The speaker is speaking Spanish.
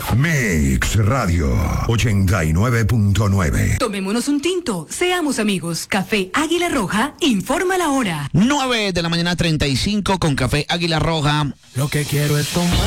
Mix Radio 89.9. Tomémonos un tinto, seamos amigos. Café Águila Roja, informa la hora. 9 de la mañana 35 con Café Águila Roja. Lo que quiero es tomar.